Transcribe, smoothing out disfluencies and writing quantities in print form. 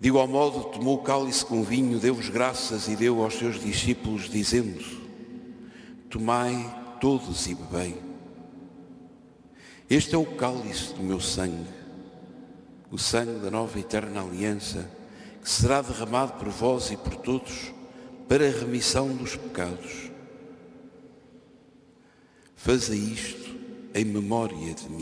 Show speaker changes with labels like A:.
A: De igual modo, tomou o cálice com vinho, deu-vos graças e deu aos seus discípulos, dizendo: tomai todos e bebei. Este é o cálice do meu sangue, o sangue da nova e eterna aliança, que será derramado por vós e por todos para a remissão dos pecados. Fazei isto em memória de mim.